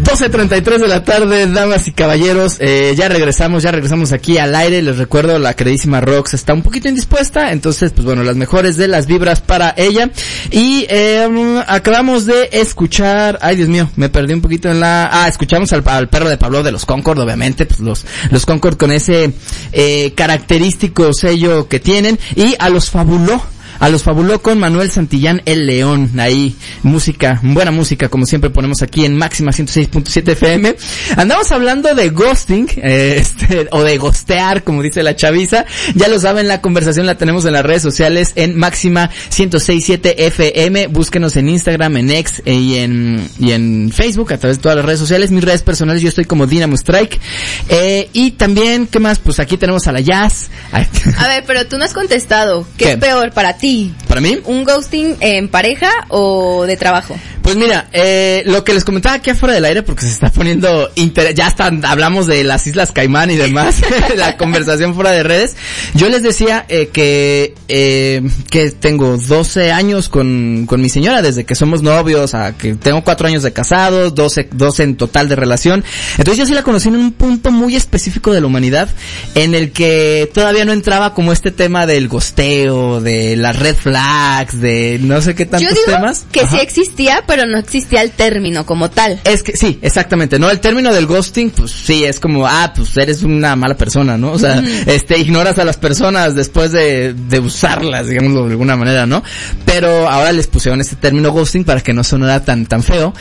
12:33 de la tarde, damas y caballeros, ya regresamos aquí al aire. Les recuerdo, la queridísima Rox está un poquito indispuesta, entonces pues bueno, las mejores de las vibras para ella. Y acabamos de escuchar, ay Dios mío, me perdí un poquito en escuchamos al perro de Pablo de los Concord, obviamente, pues los Concord con ese característico sello que tienen, y a los Fabuló con Manuel Santillán el León. Ahí, buena música, como siempre ponemos aquí en Máxima 106.7 FM. Andamos hablando de ghosting, o de ghostear, como dice la chaviza. Ya lo saben, la conversación la tenemos en las redes sociales en Máxima 106.7 FM. Búsquenos en Instagram, en X y en Facebook, a través de todas las redes sociales. Mis redes personales, yo estoy como Dynamo Strike. Y también, ¿qué más? Pues aquí tenemos a la Jazz. A ver, pero tú no has contestado. ¿Qué es peor para ti? ¿Para mí? ¿Un ghosting en pareja o de trabajo? Pues mira, lo que les comentaba aquí afuera del aire, porque se está poniendo hablamos de las Islas Caimán y demás, la conversación fuera de redes. Yo les decía que tengo 12 años con mi señora, desde que somos novios, a que tengo 4 años de casados, 12 en total de relación. Entonces yo sí la conocí en un punto muy específico de la humanidad, en el que todavía no entraba como este tema del ghosteo, de las red flags, de no sé qué tantos temas. Que sí existía, pero no existía el término como tal. Es que sí, exactamente, ¿no? El término del ghosting, pues sí, es como, pues eres una mala persona, ¿no? O sea, ignoras a las personas después de usarlas, digámoslo de alguna manera, ¿no? Pero ahora les pusieron este término ghosting para que no sonara tan feo,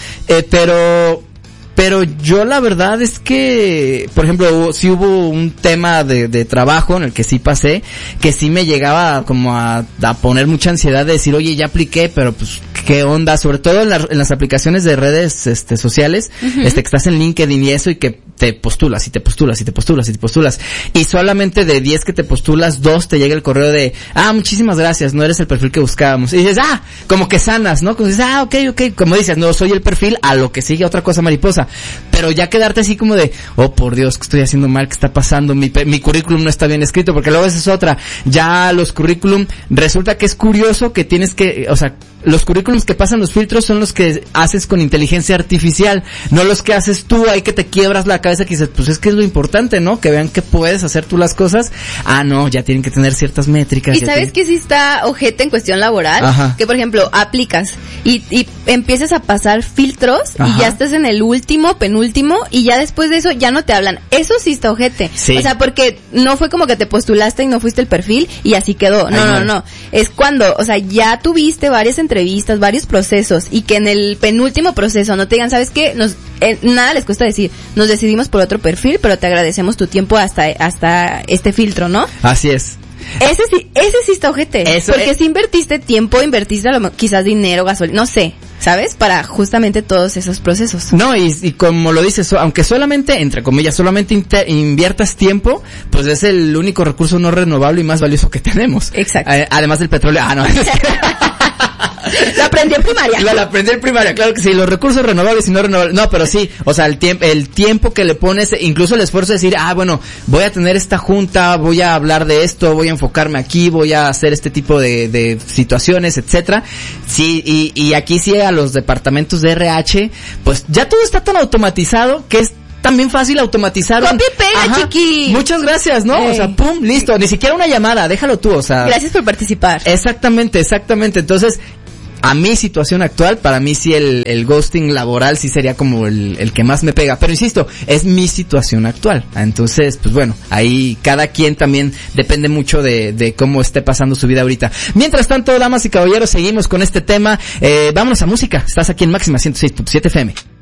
pero yo la verdad es que, por ejemplo, sí hubo un tema de trabajo en el que sí pasé, que sí me llegaba como a poner mucha ansiedad de decir, oye, ya apliqué, pero pues, ¿qué onda? Sobre todo en las aplicaciones de redes, sociales, que estás en LinkedIn y eso, y que te postulas, y te postulas, y te postulas, y te postulas. Y solamente de 10 que te postulas, 2 te llega el correo de, muchísimas gracias, no eres el perfil que buscábamos. Y dices, como que sanas, ¿no? Como dices, ok. Como dices, no soy el perfil, a lo que sigue otra cosa mariposa. Pero ya quedarte así como de, oh por Dios, ¿qué estoy haciendo mal? ¿Qué está pasando? Mi currículum no está bien escrito, porque luego esa es otra. Ya los currículum, resulta que es curioso que tienes que, o sea, los currículums que pasan los filtros son los que haces con inteligencia artificial, no los que haces tú, ahí que te quiebras la cabeza, que dices, pues es que es lo importante, ¿no? Que vean que puedes hacer tú las cosas. No, ya tienen que tener ciertas métricas. ¿Y sabes que sí está ojete en cuestión laboral? Ajá. Que por ejemplo, aplicas y empiezas a pasar filtros. Ajá. Y ya estás en el penúltimo, y ya después de eso ya no te hablan. Eso sí está ojete. Sí. O sea, porque no fue como que te postulaste y no fuiste el perfil y así quedó. No. Es cuando, o sea, ya tuviste varias entrevistas, varios procesos, y que en el penúltimo proceso no te digan, ¿sabes qué? Nada les cuesta decir, nos decidimos por otro perfil, pero te agradecemos tu tiempo hasta este filtro, ¿no? Así es. Ese sí está ojete. Porque si invertiste tiempo, invertiste quizás dinero, gasolina, no sé, ¿sabes? Para justamente todos esos procesos. No, y como lo dices, aunque solamente, entre comillas, inviertas tiempo, pues es el único recurso no renovable y más valioso que tenemos. Exacto. Además del petróleo. No. Lo aprendí en primaria. Lo aprendí en primaria, claro que sí, los recursos renovables y no renovables. No, pero sí, o sea, el tiempo que le pones, incluso el esfuerzo de decir, bueno, voy a tener esta junta, voy a hablar de esto, voy a enfocarme aquí, voy a hacer este tipo de situaciones, etcétera. Sí, y aquí sí a los departamentos de RH, pues ya todo está tan automatizado que es también fácil automatizar. Copia y pega, chiqui. Muchas gracias, ¿no? O sea, pum, listo. Ni siquiera una llamada, déjalo tú, o sea. Gracias por participar. Exactamente. Entonces, a mi situación actual, para mí sí el ghosting laboral sí sería como el que más me pega. Pero insisto, es mi situación actual. Entonces, pues bueno, ahí cada quien también depende mucho de cómo esté pasando su vida ahorita. Mientras tanto, damas y caballeros, seguimos con este tema. Vámonos a música. Estás aquí en Máxima 106.7 FM.